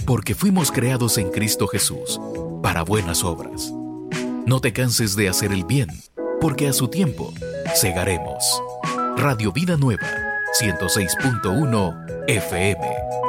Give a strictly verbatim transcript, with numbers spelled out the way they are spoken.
Porque fuimos creados en Cristo Jesús para buenas obras. No te canses de hacer el bien, porque a su tiempo segaremos. Radio Vida Nueva, ciento seis punto uno F M.